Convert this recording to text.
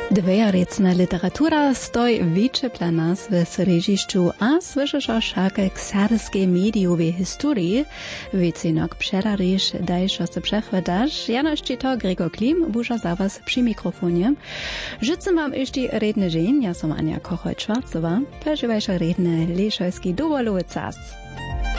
Dvejarecna literatura stoi wicze dla nas w središću, a słyszysza však k serbskiej mediowej historii. Wycinok przerarisz, dajszo se przechwydasz. Janoś to Gregor Klim, buża za was przy mikrofonie. Życzę wam jeszcze redny dzień, ja som Ania Kochoj-Czwarcowa. Przeżywajże redny leszojski dowolowy czas.